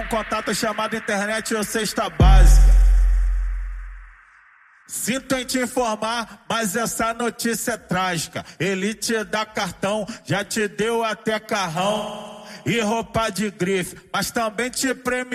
contato chamado internet ou cesta básica. Sinto em te informar, mas essa notícia é trágica. Ele te dá cartão, já te deu até carrão e roupa de grife, mas também te premia